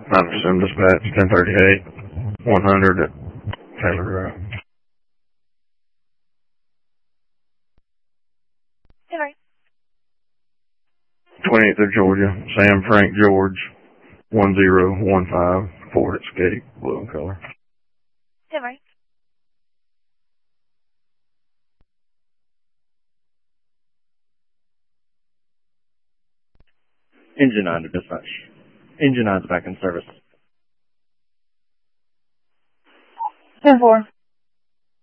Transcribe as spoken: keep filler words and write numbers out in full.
nine oh seven dispatch, ten thirty-eight, one hundred at Taylor Drive. Sorry. twentieth of Georgia, Sam Frank George, one zero one five, Ford Escape, blue in color. Sorry. Engine nine to dispatch. Engine nine's back in service. ten four.